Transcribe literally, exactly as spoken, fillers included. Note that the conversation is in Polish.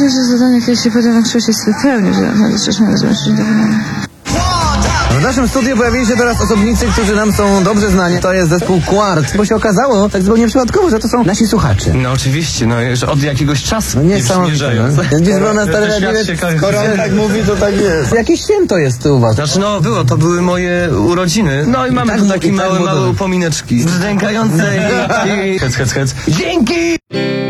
myślę, że zadanie, jakie się podjął w większości jest zupełnie, że należy nazywać się dokonane. W naszym studiu pojawili się teraz osobnicy, którzy nam są dobrze znani. To jest zespół Quart. Bo się okazało, tak zupełnie przypadkowo, że to są nasi słuchacze. No oczywiście, no już od jakiegoś czasu No niesamowite. No. Gdzieś było na stare Skoro on tak mówi, to tak jest. Jakie święto jest u was? Znaczy no było, to były moje urodziny. No i mamy tak, tu takie i tak małe, było małe dobrze. upomineczki. Brzdękające i... i... Hec, hec, hec. Dzięki!